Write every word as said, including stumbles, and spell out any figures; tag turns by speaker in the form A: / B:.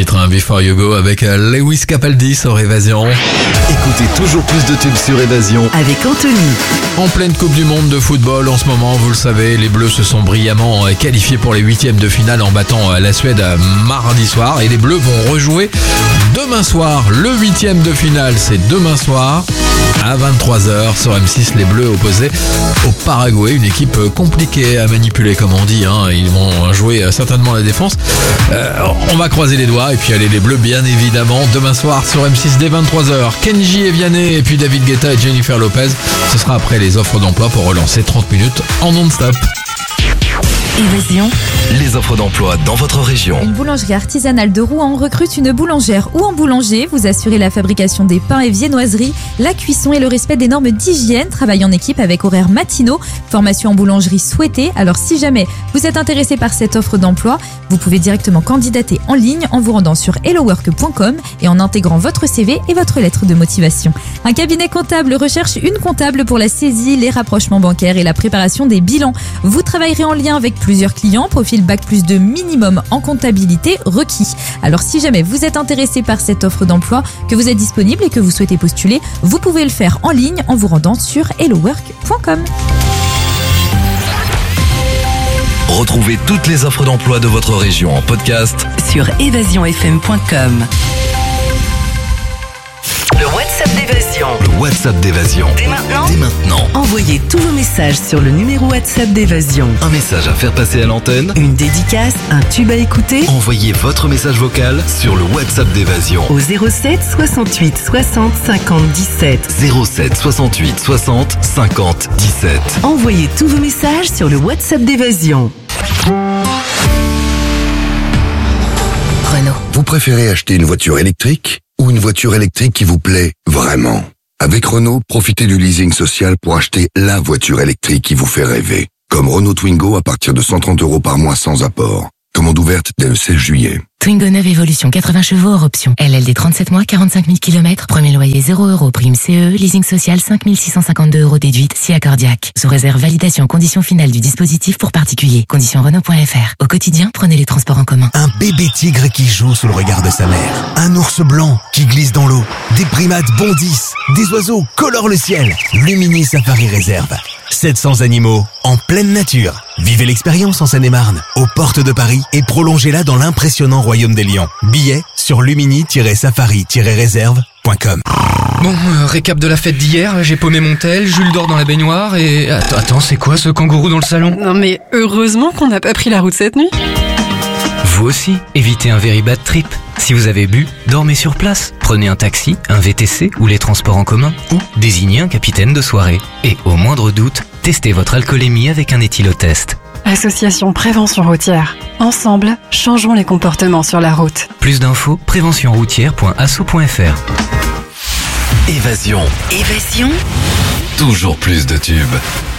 A: titre, hein, Before You Go, avec Lewis Capaldi sur Évasion.
B: Écoutez toujours plus de tubes sur Évasion
C: avec Anthony.
A: En pleine Coupe du Monde de football en ce moment, vous le savez, les Bleus se sont brillamment qualifiés pour les huitièmes de finale en battant la Suède mardi soir. Et les Bleus vont rejouer demain soir. Le huitième de finale, c'est demain soir à vingt-trois heures sur M six. Les Bleus opposés au Paraguay, une équipe compliquée à manipuler comme on dit. Hein. Ils vont jouer certainement la défense. Euh, on va croiser les doigts et puis aller les Bleus bien évidemment demain soir sur M six dès vingt-trois heures. Kenji et Vianney et puis David Guetta et Jennifer Lopez. Ce sera après les offres d'emploi pour relancer trente minutes en non-stop.
C: Évasion.
B: Les offres d'emploi dans votre région.
D: Une boulangerie artisanale de Rouen recrute une boulangère ou un boulanger. Vous assurez la fabrication des pains et viennoiseries, la cuisson et le respect des normes d'hygiène. Travail en équipe avec horaires matinaux. Formation en boulangerie souhaitée. Alors si jamais vous êtes intéressé par cette offre d'emploi, vous pouvez directement candidater en ligne en vous rendant sur hello work point com et en intégrant votre C V et votre lettre de motivation. Un cabinet comptable recherche une comptable pour la saisie, les rapprochements bancaires et la préparation des bilans. Vous travaillerez en lien avec plusieurs clients, profil bac plus deux minimum en comptabilité requis. Alors si jamais vous êtes intéressé par cette offre d'emploi, que vous êtes disponible et que vous souhaitez postuler, vous pouvez le faire en ligne en vous rendant sur hello work point com.
B: Retrouvez toutes les offres d'emploi de votre région en podcast
C: sur évasion f m point com. Le WhatsApp d'Évasion.
B: Le WhatsApp d'Évasion.
C: Dès maintenant,
B: Dès maintenant.
C: Envoyez tous vos messages sur le numéro WhatsApp d'Évasion.
B: Un message à faire passer à l'antenne.
C: Une dédicace, un tube à écouter.
B: Envoyez votre message vocal sur le WhatsApp d'Évasion.
C: Au zéro sept soixante-huit soixante cinquante dix-sept.
B: zéro sept soixante-huit soixante cinquante dix-sept.
C: Envoyez tous vos messages sur le WhatsApp d'Évasion. Renault.
E: Vous préférez acheter une voiture électrique ou une voiture électrique qui vous plaît vraiment? Avec Renault, profitez du leasing social pour acheter la voiture électrique qui vous fait rêver. Comme Renault Twingo à partir de cent trente euros par mois sans apport. Commande ouverte dès le seize juillet.
F: Twingo neuve Evolution, quatre-vingts chevaux hors option. L L D trente-sept mois, quarante-cinq mille kilomètres. Premier loyer zéro euros, prime C E, leasing social cinq mille six cent cinquante-deux euros déduite, si accordiaque. Sous réserve validation conditions finales du dispositif pour particuliers. Conditions Renault point F R. Au quotidien, prenez les transports en commun.
G: Un bébé tigre qui joue sous le regard de sa mère. Un ours blanc qui glisse dans l'eau. Des primates bondissent. Des oiseaux colorent le ciel. Lumini Safari Réserve. sept cents animaux en pleine nature. Vivez l'expérience en Seine-et-Marne, aux portes de Paris, et prolongez-la dans l'impressionnant royaume des lions. Billets sur lumini safari réserve point com.
H: Bon, euh, récap de la fête d'hier, j'ai paumé mon tel, Jules dort dans la baignoire et... Attends, attends, c'est quoi ce kangourou dans le salon?
I: Non mais heureusement qu'on n'a pas pris la route cette nuit.
J: Vous aussi, évitez un very bad trip. Si vous avez bu, dormez sur place. Prenez un taxi, un V T C ou les transports en commun, ou désignez un capitaine de soirée. Et au moindre doute, testez votre alcoolémie avec un éthylotest.
I: Association Prévention Routière. Ensemble, changeons les comportements sur la route.
J: Plus d'infos, prévention routière point asso point f r.
B: Évasion.
C: Évasion.
B: Toujours plus de tubes.